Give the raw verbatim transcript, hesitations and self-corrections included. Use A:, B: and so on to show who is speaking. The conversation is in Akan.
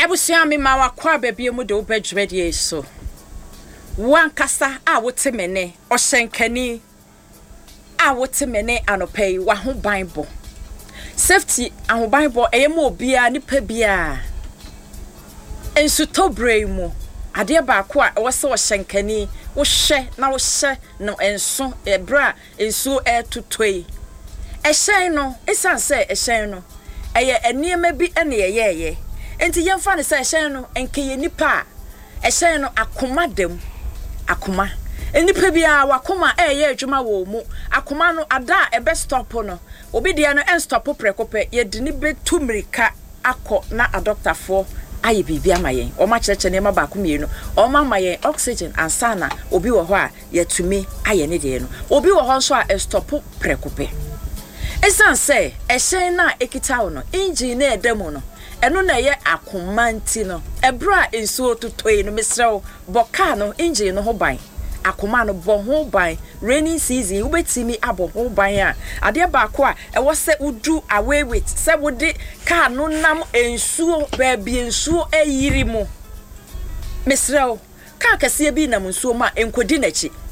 A: Ebusia mi ma wakwa baby mu de obedwede so. Wan kasa a wote mene ohyenkani a wote mene anopei wa ho Bible. Safety aho Bible eyema obia nipa bia. Ensu tobrei mu ade ba ko a wo se ohyenkani wo hye na wo hye no enso ebra ensu etutoi. Ehyen no esan se ehyen no eye eniema bi ene yeyeye. Enti yemfa ne se ehyen no enkeye nipa ehyen no akoma dem akoma enipa bia wakoma eye adwuma wo mu akoma no ada ebe stop no obi de no en stop prekope ye de ni betumirika akọ na adoctorfo aye bibia mayen o ma chereche ne ma ba ko mienu o ma mayen oxygen ansana obi wo ho a yatumi aye ne de no obi wo ho so a stop prekope esan se ehyen na ekita wo no engine na edemu no eno na ye akoma nti no ebra ensuo tutoi no mesrew boka no engine no ho ban akoma no bo ho ban rainy season ubetimi abo ho ban a ade ba ko a ewo se udu away with se wode car no nam ensuo ba bi ensuo ayiri mu mesrew car kase bi nam ensuo ma enkodi nachi